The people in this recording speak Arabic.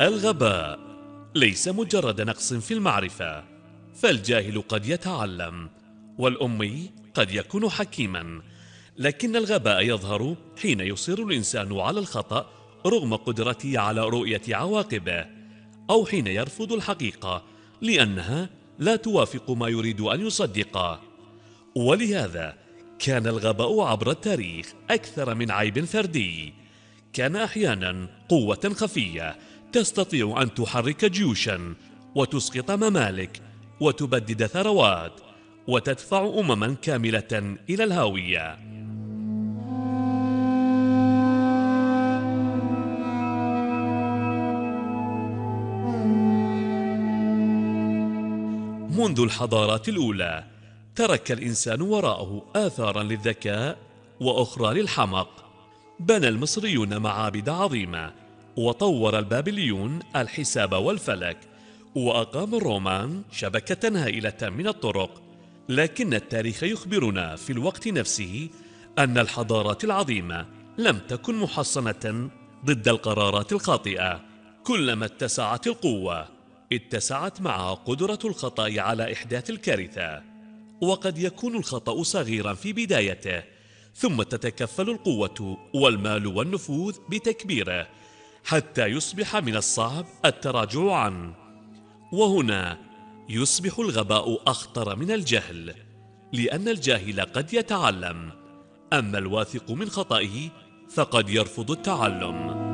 الغباء ليس مجرد نقص في المعرفة، فالجاهل قد يتعلم والأمي قد يكون حكيما، لكن الغباء يظهر حين يصر الإنسان على الخطأ رغم قدرته على رؤية عواقبه، أو حين يرفض الحقيقة لأنها لا توافق ما يريد أن يصدقه. ولهذا كان الغباء عبر التاريخ أكثر من عيب فردي، كان أحيانا قوة خفية تستطيع أن تحرك جيوشا وتسقط ممالك وتبدد ثروات وتدفع أمما كاملة إلى الهاوية. منذ الحضارات الأولى ترك الإنسان وراءه آثارا للذكاء وأخرى للحمق. بنى المصريون معابد عظيمة، وطور البابليون الحساب والفلك، وأقام الرومان شبكة هائلة من الطرق. لكن التاريخ يخبرنا في الوقت نفسه أن الحضارات العظيمة لم تكن محصنة ضد القرارات الخاطئة. كلما اتسعت القوة اتسعت معها قدرة الخطأ على إحداث الكارثة. وقد يكون الخطأ صغيرا في بدايته، ثم تتكفل القوة والمال والنفوذ بتكبيره حتى يصبح من الصعب التراجع عنه. وهنا يصبح الغباء أخطر من الجهل، لأن الجاهل قد يتعلم، أما الواثق من خطئه فقد يرفض التعلم.